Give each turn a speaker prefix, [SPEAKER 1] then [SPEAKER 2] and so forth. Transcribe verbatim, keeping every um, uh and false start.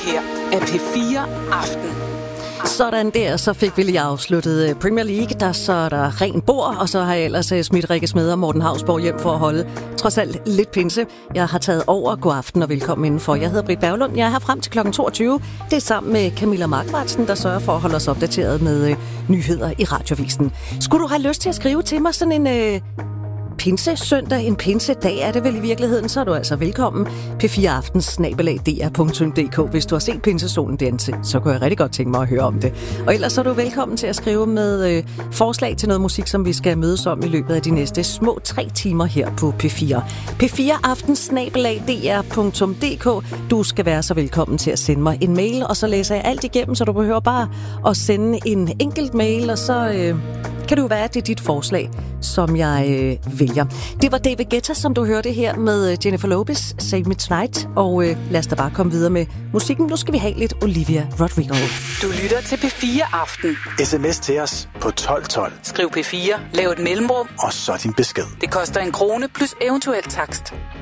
[SPEAKER 1] her er P fire Aften.
[SPEAKER 2] Sådan der, så fik vi lige afsluttet Premier League. Der så er der ren bord, og så har jeg ellers smidt Rikke Smed og Morten Hausborg hjem for at holde trods alt lidt pinse. Jeg har taget over. God aften og velkommen indenfor. Jeg hedder Britt Berglund. Jeg er her frem til klokken toogtyve. Det er sammen med Camilla Markvartsen, der sørger for at holde os opdateret med øh, nyheder i Radiovisen. Skulle du have lyst til at skrive til mig sådan en... Øh Pinse søndag, en pinsedag er det vel i virkeligheden, så er du altså velkommen. P fire Aftens snabelag d r punktum d k. Hvis du har set pinsesolen danse, så kunne jeg rigtig godt tænke mig at høre om det. Og ellers er du velkommen til at skrive med øh, forslag til noget musik, som vi skal mødes om i løbet af de næste små tre timer her på P fire. P fire Aftens snabelag d r punktum d k. Du skal være så velkommen til at sende mig en mail, og så læser jeg alt igennem, så du behøver bare at sende en enkelt mail, og så... Øh, kan det jo være, at det er dit forslag, som jeg øh, vælger. Det var David Guetta, som du hørte her med Jennifer Lopez, Save Me Tonight. Og øh, lad os da bare komme videre med musikken. Nu skal vi have lidt Olivia Rodrigo.
[SPEAKER 1] Du lytter til P fire Aften.
[SPEAKER 3] Sms til os på tolv tolv.
[SPEAKER 1] Skriv P fire, lav et mellemrum.
[SPEAKER 3] Og så din besked.
[SPEAKER 1] Det koster en krone plus eventuel takst.